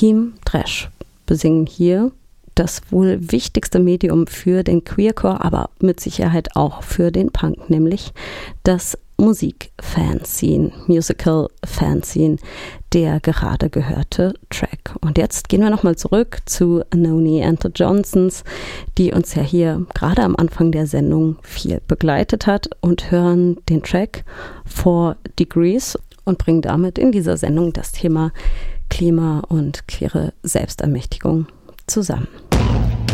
Team Thrash besingen hier das wohl wichtigste Medium für den Queercore, aber mit Sicherheit auch für den Punk, nämlich das Musik-Fanzine, Musical-Fanzine, der gerade gehörte Track. Und jetzt gehen wir nochmal zurück zu Noni and the Johnsons, die uns ja hier gerade am Anfang der Sendung viel begleitet hat, und hören den Track 4 Degrees und bringen damit in dieser Sendung das Thema Klima und queere Selbstermächtigung zusammen.